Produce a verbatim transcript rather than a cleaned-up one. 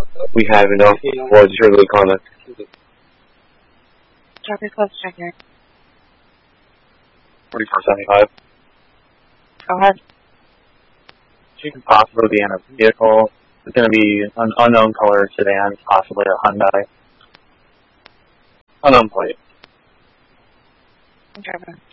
We have enough. What's your lead comment? Drop your close check here. forty-four seventy-five. Go ahead. She could possibly be in a vehicle. It's going to be an unknown color sedan, possibly a Hyundai. Unknown plate. Okay.